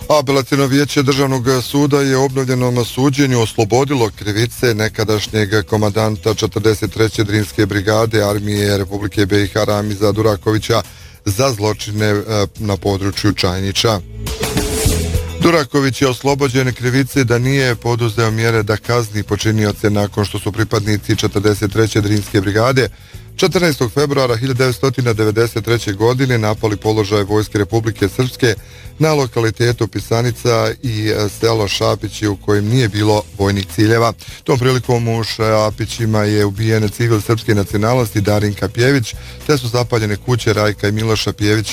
Apelaciono vijeće Državnog suda je u obnovljenom suđenju oslobodilo krivice nekadašnjeg komandanta 43. Drinske brigade Armije Republike BiH Ramiza Durakovića za zločine na području Čajnića. Duraković je oslobođen krivice da nije poduzeo mjere da kazni počinioce nakon što su pripadnici 43. Drinske brigade 14. februara 1993. godine napali položaj Vojske Republike Srpske na lokalitetu Pisanica i selo Šapići u kojem nije bilo vojnih ciljeva. Tom prilikom u Šapićima je ubijen civil srpske nacionalnosti Darinka Pjević, te su zapaljene kuće Rajka i Miloša Pjevića